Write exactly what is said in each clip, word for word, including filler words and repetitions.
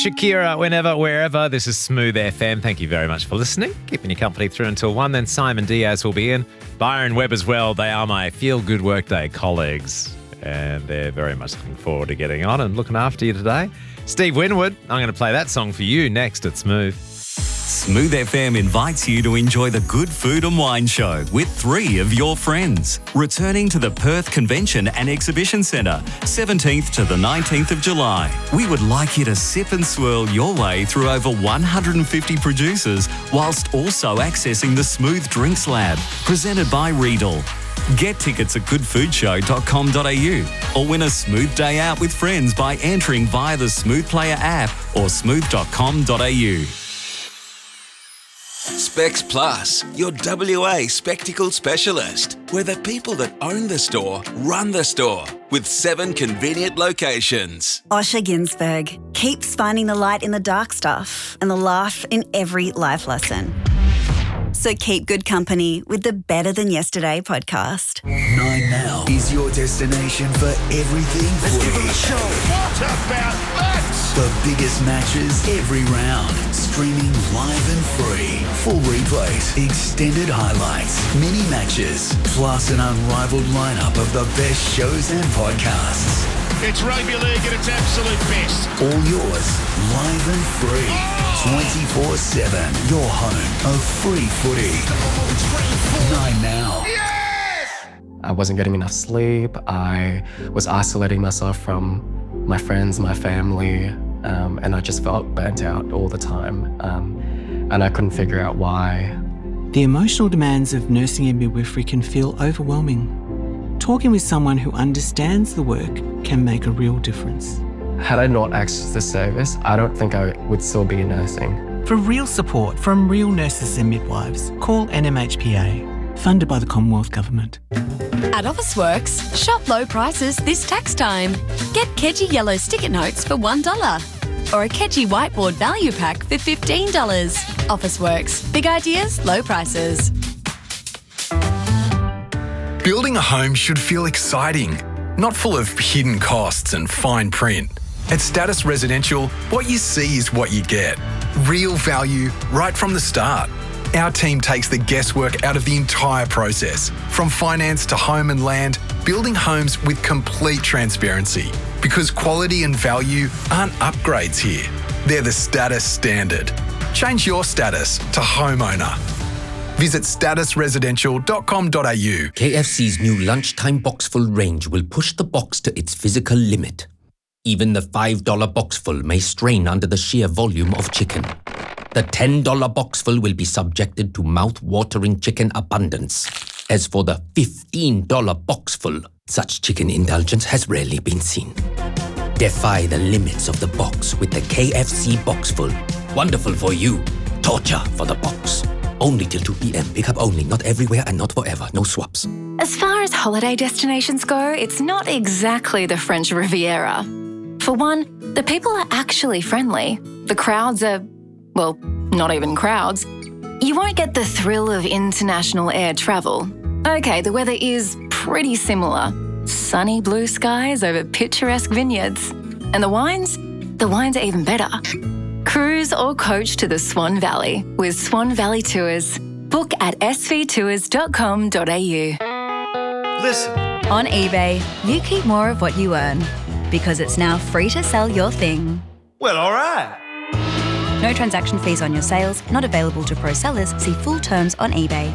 Shakira, whenever, wherever. This is Smooth F M. Thank you very much for listening. Keeping you company through until one. Then Simon Diaz will be in. Byron Webb as well. They are my feel-good workday colleagues. And they're very much looking forward to getting on and looking after you today. Steve Winwood, I'm going to play that song for you next at Smooth. Smooth F M invites you to enjoy the Good Food and Wine Show with three of your friends. Returning to the Perth Convention and Exhibition Centre, seventeenth to the nineteenth of July. We would like you to sip and swirl your way through over one hundred fifty producers whilst also accessing the Smooth Drinks Lab, presented by Riedel. Get tickets at good food show dot com dot a u or win a smooth day out with friends by entering via the Smooth Player app or smooth dot com dot a u. Specs Plus, your W A spectacle specialist. We're the people that own the store, run the store, with seven convenient locations. Osher Ginsberg keeps finding the light in the dark stuff and the laugh in every life lesson. So keep good company with the Better Than Yesterday podcast. Nine Now is your destination for everything Let's footy. give them a show. What about that? The biggest matches every round. Streaming live and free. Full replays, extended highlights, mini matches, plus an unrivaled lineup of the best shows and podcasts. It's rugby league at its absolute best. All yours, live and free. twenty-four seven. Your home of free footy. Nine Now. I wasn't getting enough sleep. I was isolating myself from my friends, my family, um, and I just felt burnt out all the time. Um, and I couldn't figure out why. The emotional demands of nursing and midwifery can feel overwhelming. Talking with someone who understands the work can make a real difference. Had I not accessed the service, I don't think I would still be nursing. For real support from real nurses and midwives, call N M H P A, funded by the Commonwealth Government. At Officeworks, shop low prices this tax time. Get Kedgie Yellow sticker notes for one dollar or a Kedgie Whiteboard Value Pack for fifteen dollars. Officeworks, big ideas, low prices. Building a home should feel exciting, not full of hidden costs and fine print. At Status Residential, what you see is what you get. Real value right from the start. Our team takes the guesswork out of the entire process, from finance to home and land, building homes with complete transparency. Because quality and value aren't upgrades here. They're the status standard. Change your status to homeowner. Visit status residential dot com dot a u. K F C's new lunchtime boxful range will push the box to its physical limit. Even the five dollar boxful may strain under the sheer volume of chicken. The ten dollar boxful will be subjected to mouth-watering chicken abundance. As for the fifteen dollar boxful, such chicken indulgence has rarely been seen. Defy the limits of the box with the K F C boxful. Wonderful for you, torture for the box. Only till two p.m. Pick up only, not everywhere and not forever. No swaps. As far as holiday destinations go, it's not exactly the French Riviera. For one, the people are actually friendly. The crowds are, well, not even crowds. You won't get the thrill of international air travel. Okay, the weather is pretty similar. Sunny blue skies over picturesque vineyards. And the wines? The wines are even better. Cruise or coach to the Swan Valley with Swan Valley Tours. Book at s v tours dot com dot a u. Listen. On eBay, you keep more of what you earn because it's now free to sell your thing. Well, all right. No transaction fees on your sales, not available to pro sellers. See full terms on eBay.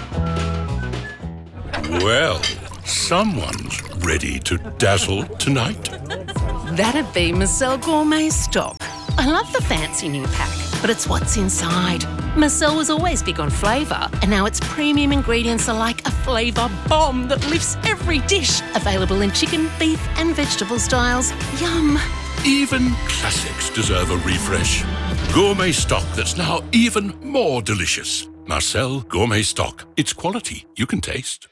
Well, someone's ready to dazzle tonight. That'd be Marcel Gourmet Stock. I love the fancy new pack, but it's what's inside. Marcel was always big on flavour, and now its premium ingredients are like a flavour bomb that lifts every dish. Available in chicken, beef and vegetable styles. Yum. Even classics deserve a refresh. Gourmet stock that's now even more delicious. Marcel Gourmet Stock. It's quality you can taste.